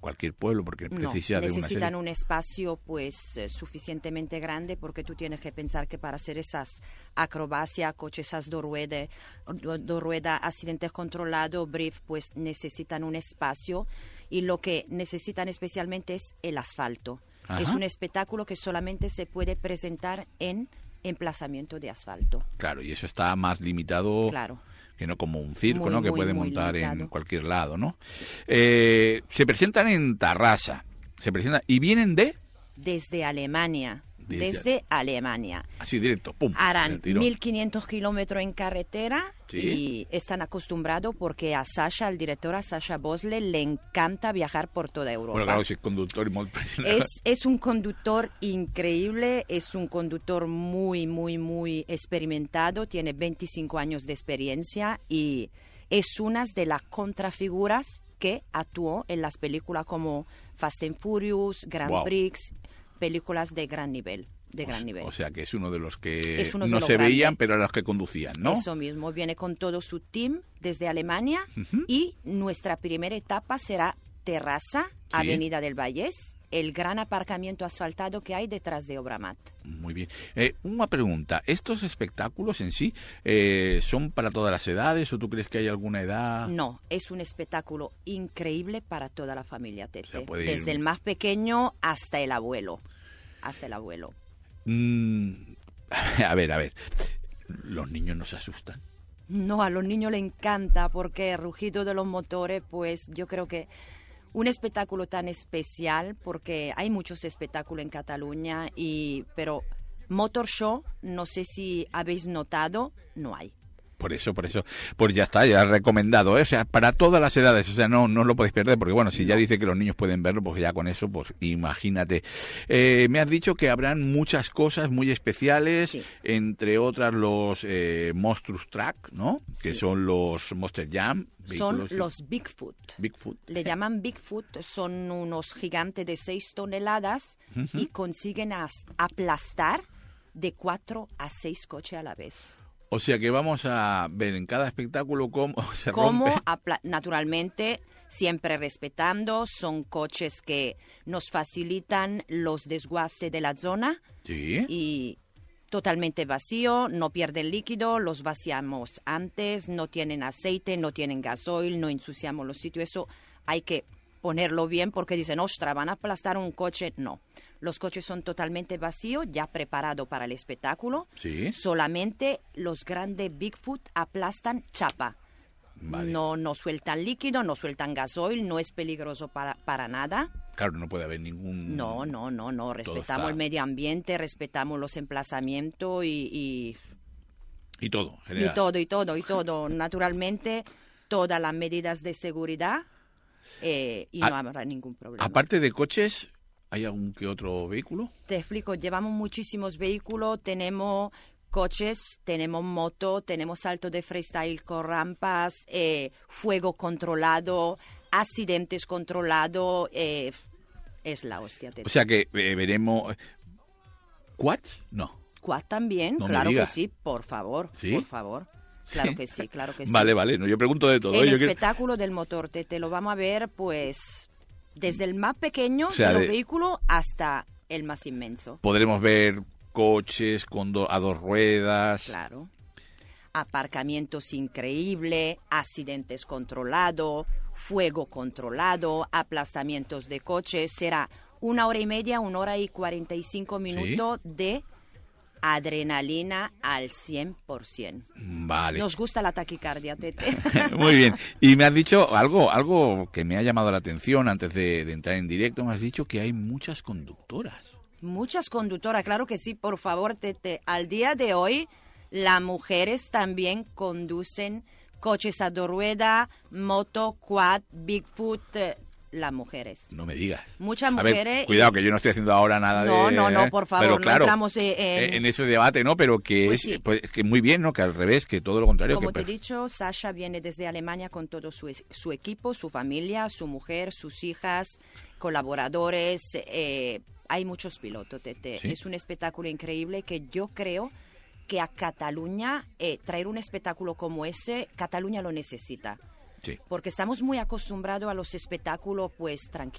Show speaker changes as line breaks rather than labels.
cualquier pueblo, porque precisa de una serie.
Necesitan un espacio pues suficientemente grande, porque tú tienes que pensar que para hacer esas acrobacias, coches, esas dos ruedas, accidentes controlados, brief, pues necesitan un espacio, y lo que necesitan especialmente es el asfalto.
Ajá.
Es un espectáculo que solamente se puede presentar en emplazamiento de asfalto.
Claro, y eso está más limitado,
Claro.
que no como un circo,
Muy,
¿no? Que
muy,
puede
muy
montar
limitado.
en cualquier lado, ¿no? Se presentan en Tarrasa, y vienen
Desde Alemania.
Desde
Desde Alemania.
así directo, pum,
Harán
el tirón.
1.500 kilómetros en carretera.
Sí.
Y están acostumbrados porque a Sasha, al director, a Sasha Bosle, le encanta viajar por toda Europa.
Bueno, claro, si es conductor y muy impresionante.
Es un conductor increíble, es un conductor muy, muy, muy experimentado, tiene 25 años de experiencia y es una de las contrafiguras que actuó en las películas como Fast and Furious, Grand
Wow.
Prix, películas de gran nivel.
O sea, que es uno de los que
Es uno de
no
los
se
grandes.
veían, pero a los que conducían, ¿no?
Eso mismo, viene con todo su team desde Alemania. Y nuestra primera etapa será Terraza,
Sí.
Avenida del Vallés, el gran aparcamiento asfaltado que hay detrás de Obramat.
Muy bien. Una pregunta, ¿estos espectáculos en sí son para todas las edades o tú crees que hay alguna edad?
No, es un espectáculo increíble para toda la familia, Tete.
O sea, puede ir-
Desde el más pequeño hasta el abuelo. Hasta el abuelo.
A ver, los niños no se asustan.
No, a los niños les encanta porque el rugido de los motores, pues yo creo que un espectáculo tan especial, porque hay muchos espectáculos en Cataluña, pero Motor Show, no sé si habéis notado, no hay.
Por eso, pues ya está, ya recomendado, ¿eh? O sea, para todas las edades, o sea, no lo podéis perder, porque bueno, si ya dice que los niños pueden verlo, pues ya con eso, pues imagínate. Me has dicho que habrán muchas cosas muy especiales,
Sí.
entre otras los Monstrous Truck, ¿no? Que
Sí.
son los Monster Jam.
Son
vehículos-
los Bigfoot.
Bigfoot.
Le llaman Bigfoot, son unos gigantes de 6 toneladas y consiguen aplastar de 4 a 6 coches a la vez.
O sea que vamos a ver en cada espectáculo cómo se
Como
rompe.
naturalmente, siempre respetando, son coches que nos facilitan los desguaces de la zona
Sí.
y totalmente vacío, no pierden líquido, los vaciamos antes, no tienen aceite, no tienen gasoil, no ensuciamos los sitios. Eso hay que ponerlo bien porque dicen, ostras, van a aplastar un coche. No, los coches son totalmente vacíos, ya preparado para el espectáculo.
Sí.
Solamente los grandes Bigfoot aplastan chapa.
Vale.
No sueltan líquido, no sueltan gasoil, no es peligroso para nada.
Claro, no puede haber ningún...
No. Respetamos
está-
el medio ambiente, respetamos los emplazamientos y
Y general.
todo. Naturalmente, todas las medidas de seguridad y no habrá ningún problema.
Aparte de coches, ¿hay algún que otro vehículo?
Te explico, llevamos muchísimos vehículos, tenemos coches, tenemos moto, tenemos salto de freestyle con rampas, fuego controlado, accidentes controlados, es la hostia. Tete.
O sea que veremos... ¿Quads? No.
Quad también,
No me
claro que
digas.
sí, por favor,
¿Sí?
por favor. Claro que sí, claro que sí.
Vale, no, yo pregunto de todo.
El
Yo quiero-
espectáculo del motor, te lo vamos a ver, pues, desde el más pequeño
O sea,
de los
de-
vehículos hasta el más inmenso.
Podremos ver coches a dos ruedas.
Claro. Aparcamientos increíbles, accidentes controlados, fuego controlado, aplastamientos de coches. Será 1 hora y media, 1 hora y 45 minutos de adrenalina al 100%.
Vale.
Nos gusta la taquicardia, Tete.
Muy bien. Y me has dicho algo que me ha llamado la atención antes de entrar en directo. Me has dicho que hay muchas conductoras.
Muchas conductoras, claro que sí, por favor, Tete. Al día de hoy, las mujeres también conducen coches a dos ruedas, moto, quad, Bigfoot, las mujeres.
No me digas.
Muchas
A ver,
mujeres.
cuidado, que yo no estoy haciendo ahora nada de...
No, por favor,
pero
no
claro,
entramos en
ese debate, ¿no? Pero que
Pues
es
sí.
pues, que muy bien, ¿no? Que al revés, que todo lo contrario.
Como
que
te he dicho, Sasha viene desde Alemania con todo su equipo, su familia, su mujer, sus hijas, colaboradores. Hay muchos pilotos, Tete.
¿Sí?
Es un espectáculo increíble que yo creo que a Cataluña, traer un espectáculo como ese, Cataluña lo necesita.
Sí.
Porque estamos muy acostumbrados a los espectáculos pues